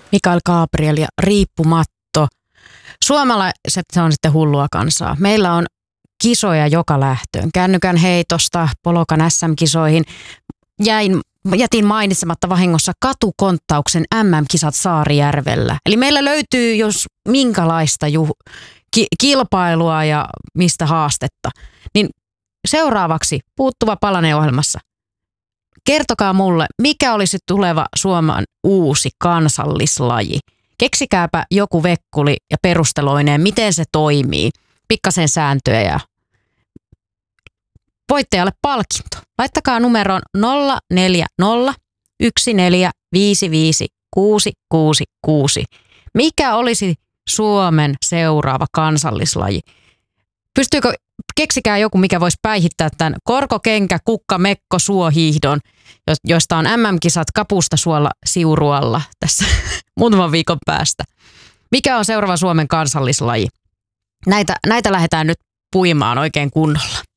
Mikael Gabriel ja Riippumatto. Suomalaiset, se on sitten hullua kansaa. Meillä on kisoja joka lähtöön. Kännykän heitosta, Polokan SM-kisoihin. Jätin mainitsematta vahingossa katukonttauksen MM-kisat Saarijärvellä. Eli meillä löytyy jos minkälaista kilpailua ja mistä haastetta. Niin seuraavaksi puuttuva palanen ohjelmassa. Kertokaa mulle, mikä olisi tuleva Suomen uusi kansallislaji. Keksikääpä joku vekkuli ja perusteloineen, miten se toimii. Pikkasen sääntöjä ja voittajalle palkinto. Laittakaa numeroon 040 1455 666. Mikä olisi Suomen seuraava kansallislaji? Keksikää joku, mikä voisi päihittää tämän korkokenkä, kukka, mekko, suohiihdon, josta on MM-kisat Kapusta suolla Siurualla tässä muutaman viikon päästä. Mikä on seuraava Suomen kansallislaji? Näitä lähdetään nyt puimaan oikein kunnolla.